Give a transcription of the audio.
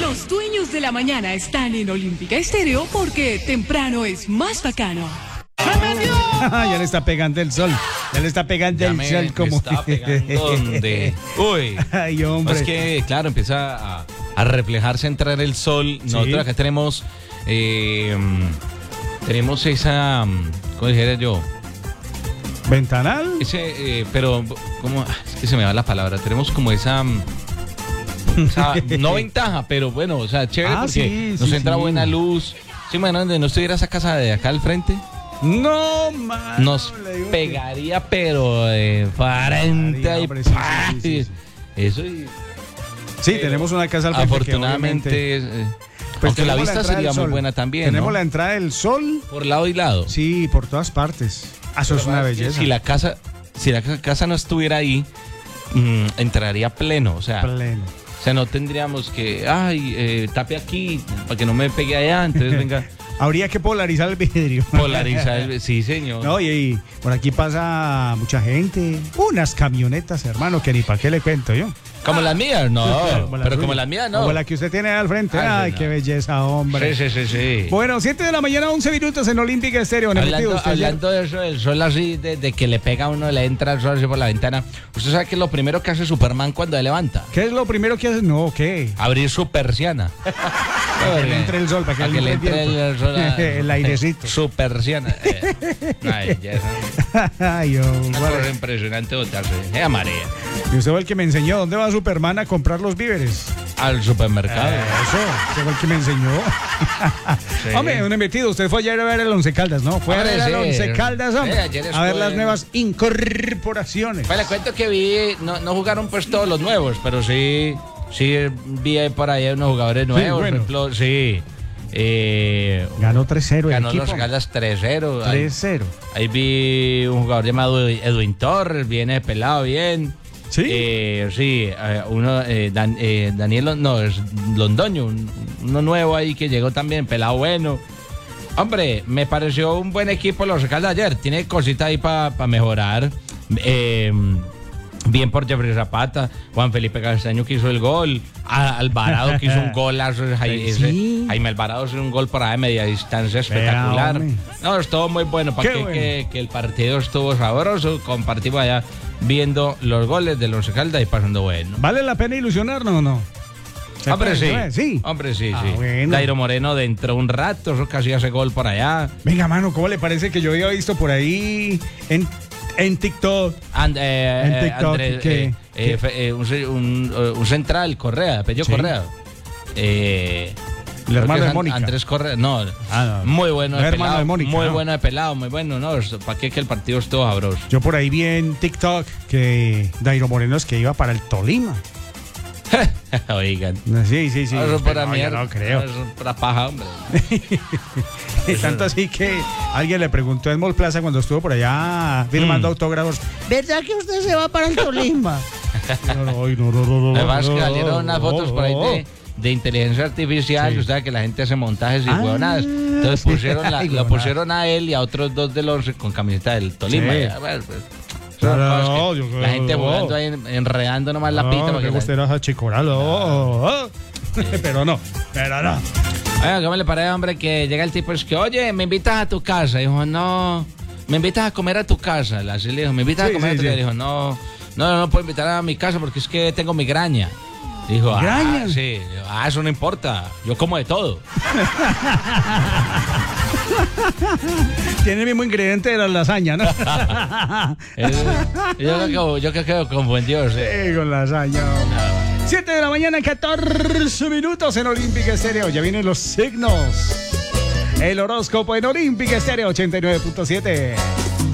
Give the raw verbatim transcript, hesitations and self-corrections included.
Los dueños de la mañana están en Olímpica Estéreo porque temprano es más bacano. Ya le está pegando el sol. Ya le está pegando Ya el me, sol como. me está pegando donde. Uy. Ay, hombre. Es que, claro, empieza a, a reflejarse, entrar el sol. Sí. Nosotros acá tenemos. Eh, tenemos esa. ¿Cómo dijera yo? ¿Ventanal? Ese, eh, pero, ¿cómo? Es que se me va la palabra. Tenemos como esa. esa no ventaja, pero bueno, o sea, chévere Ah, porque sí, nos sí, entra sí. buena luz. Sí, bueno, donde no estuviera esa casa de acá al frente. No, man. Nos pegaría, pero de frente Pegaría, y hombre, sí, ¡pah! sí, sí, sí. Eso y Sí, tenemos una casa al frente. que afortunadamente, obviamente- eh, Pues aunque la tenemos vista entrada sería del muy sol. buena también, Tenemos ¿no? la entrada del sol. Por lado y lado. Sí, por todas partes. Ah, eso es una belleza. Si la casa, si la ca- casa no estuviera ahí, mm, entraría pleno, o sea, Pleno. o sea, no tendríamos que, ay, eh, tape aquí para que no me pegue allá, entonces venga, Habría que polarizar el vidrio. polarizar, el- sí, señor. No, y, y por aquí pasa mucha gente. Unas camionetas, hermano, que ni para qué le cuento yo. Como las mías, no, Como la pero suya. como las mías, no. Como la que usted tiene al frente. Ah, Ay, sí, qué no. belleza, hombre. Sí, sí, sí, sí. Bueno, siete de la mañana, once minutos en Olímpica Estéreo. Hablando, hablando de eso, del sol así, de, de que le pega a uno, le entra el sol así por la ventana. ¿Usted sabe qué es lo primero que hace Superman cuando se levanta? ¿Qué es lo primero que hace? No, ¿qué? Abrir su persiana. Para que le entre el sol, para que, Para que le entre viento. el sol. a- El airecito. Su persiana. Eh, una belleza. Ay, Una hombre. cosa impresionante botarse. Es marea. Y usted fue el que me enseñó dónde va Superman a comprar los víveres. Al supermercado. Eso, usted fue el que me enseñó. Sí. Hombre, un metido. Usted fue ayer a ver el Once Caldas, ¿no? Fue a Hombre, ver el sí. Once Caldas, hombre. Sí, ayer a ver estuve las en- nuevas incorporaciones. Pues le cuento que vi, no, no jugaron pues todos los nuevos, pero sí, sí vi ahí por ahí unos jugadores nuevos. bueno. Por ejemplo, sí. Eh, Ganó tres cero el ganó equipo. los Caldas tres cero. Ahí, tres cero. ahí vi un jugador llamado Edwin Torres, viene pelado bien. ¿Sí? Eh, sí, eh, uno, eh, Dan- eh, Daniel, no, es Londoño, un- uno nuevo ahí que llegó también, pelado bueno. Hombre, me pareció un buen equipo los Caldas ayer. Tiene cositas ahí para mejorar. Eh, bien por Jeffrey Zapata, Juan Felipe Castaño que hizo el gol, a- Alvarado que hizo un golazo, Jai- ese- Sí. Jaime Alvarado hizo un gol por ahí de media distancia espectacular. hombre. No, estuvo muy bueno, para Qué que, bueno. que, que el partido estuvo sabroso, compartimos allá viendo los goles de los Caldas y pasando bueno. ¿Vale la pena ilusionarnos o no? ¿Se Hombre, sí. puede? Sí. Hombre, sí, Ah, sí. bueno. Dairo Moreno dentro un rato, eso casi hace gol por allá. Venga, mano, ¿cómo le parece que yo había visto por ahí en, en TikTok? And- eh, En eh, TikTok, Andrés, ¿qué? eh, eh, fe- eh, un, ce- un, eh, un central, Correa, apellido Sí. Correa. Eh, El creo hermano que es de An- Mónica. Andrés Correa, no, Ah, no. muy bueno El de hermano pelado, de Mónica, muy no. bueno de pelado, muy bueno, no, para qué que el partido estuvo sabroso. Yo por ahí vi en TikTok que Dairo Moreno es que iba para el Tolima. Oigan. Sí, sí, sí. Eso es para No, yo mierda. no creo. Eso es para paja, hombre. Y tanto así que alguien le preguntó en Mall Plaza cuando estuvo por allá firmando Mm. autógrafos. ¿Verdad que usted se va para el Tolima? No, no, ay, no, no, no, no, Además no, que salieron no, unas fotos por ahí de, de inteligencia artificial, Sí. usted sabe que la gente hace montajes y Ah, huevonadas. Entonces sí. pusieron la- Ay, lo huevonadas. pusieron a él y a otros dos de los con camiseta del Tolima. Sí. Ya, bueno, pues, son No, cosas no, que yo creo- la gente no. jugando ahí, enredando nomás la No, pita. que porque la- usted era Chicoral, oh, oh. Pero no, pero no. Oiga, ¿cómo le parece, hombre, que llega el tipo? Es que, oye, me invitas a tu casa. Dijo, no, me invitas a comer a tu casa. Así le dijo, me invitas Sí, a comer sí, a tu sí. casa. Dijo, no, no, no puedo invitar a mi casa porque es que tengo migraña. Dijo, ¿Migraña? ah, sí. Dijo, ah, eso no importa. Yo como de todo. Tiene el mismo ingrediente de la lasaña, ¿no? Eh, yo creo que yo creo que confundió, sí. Sí, con lasaña. siete de la mañana, catorce minutos en Olímpica Estéreo. Ya vienen los signos. El horóscopo en Olímpica Estéreo ochenta y nueve punto siete.